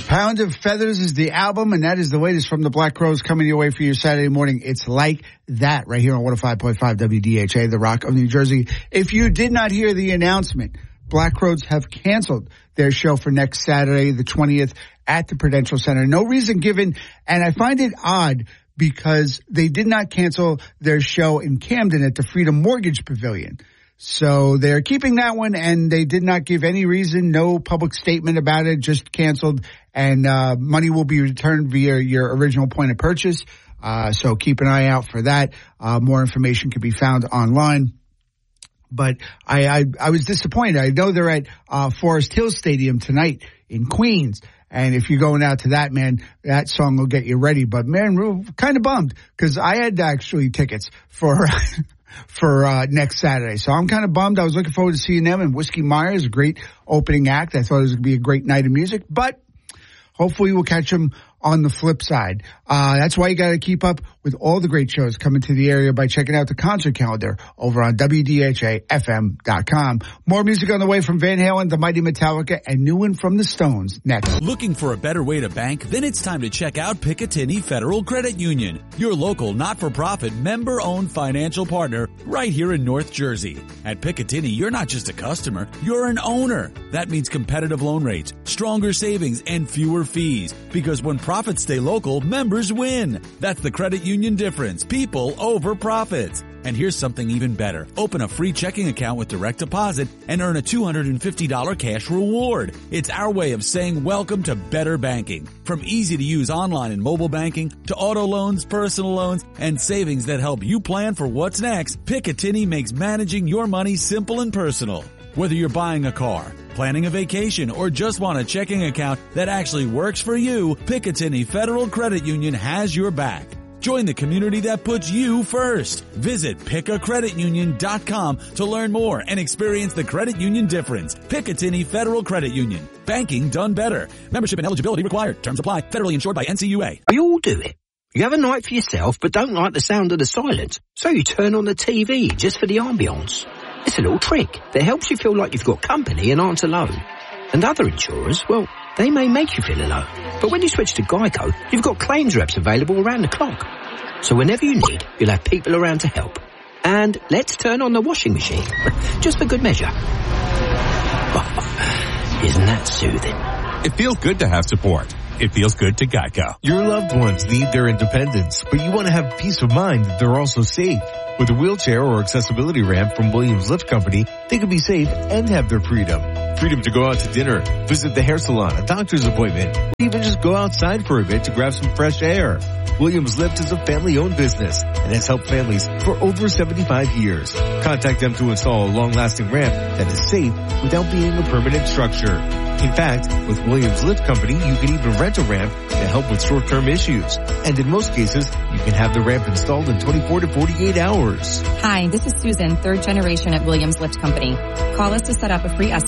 Pound of Feathers is the album, and that is the latest from the Black Crowes coming your way for your Saturday morning. It's like that right here on 105.5 WDHA, the Rock of New Jersey. If you did not hear the announcement, Black Crowes have canceled their show for next Saturday, the 20th, at the Prudential Center. No reason given, and I find it odd because they did not cancel their show in Camden at the Freedom Mortgage Pavilion. So they're keeping that one, and they did not give any reason, no public statement about it, just canceled, and money will be returned via your original point of purchase. So keep an eye out for that. More information can be found online. But I was disappointed. I know they're at Forest Hill Stadium tonight in Queens. And if you're going out to that, man, that song will get you ready. But, man, kind of bummed because I had actually tickets for next Saturday. So I'm kind of bummed. I was looking forward to seeing them, and Whiskey Myers, a great opening act. I thought it was going to be a great night of music, but hopefully we'll catch them on the flip side. That's why you got to keep up with all the great shows coming to the area by checking out the concert calendar over on WDHAFM.com. More music on the way from Van Halen, the Mighty Metallica, and new one from the Stones next. Looking for a better way to bank? Then it's time to check out Picatinny Federal Credit Union, your local not-for-profit member-owned financial partner right here in North Jersey. At Picatinny, you're not just a customer, you're an owner. That means competitive loan rates, stronger savings, and fewer fees. Because when profits stay local, members win. That's the credit union difference. People over profits. And here's something even better. Open a free checking account with direct deposit and earn a $250 cash reward. It's our way of saying welcome to better banking. From easy-to-use online and mobile banking to auto loans, personal loans, and savings that help you plan for what's next, Picatinny makes managing your money simple and personal. Whether you're buying a car, planning a vacation, or just want a checking account that actually works for you, Picatinny Federal Credit Union has your back. Join the community that puts you first. Visit PickACreditUnion.com to learn more and experience the credit union difference. Picatinny Federal Credit Union. Banking done better. Membership and eligibility required. Terms apply. Federally insured by NCUA. We all do it. You have a night for yourself but don't like the sound of the silence, so you turn on the TV just for the ambience. It's a little trick that helps you feel like you've got company and aren't alone. And other insurers, well, they may make you feel alone. But when you switch to Geico, you've got claims reps available around the clock. So whenever you need, you'll have people around to help. And let's turn on the washing machine, just for good measure. Isn't that soothing? It feels good to have support. It feels good to Geico. Your loved ones need their independence, but you want to have peace of mind that they're also safe. With a wheelchair or accessibility ramp from Williams Lift Company, they can be safe and have their freedom. Freedom to go out to dinner, visit the hair salon, a doctor's appointment, or even just go outside for a bit to grab some fresh air. Williams Lift is a family-owned business and has helped families for over 75 years. Contact them to install a long-lasting ramp that is safe without being a permanent structure. In fact, with Williams Lift Company, you can even rent a ramp to help with short-term issues. And in most cases, you can have the ramp installed in 24 to 48 hours. Hi, this is Susan, third generation at Williams Lift Company. Call us to set up a free estimate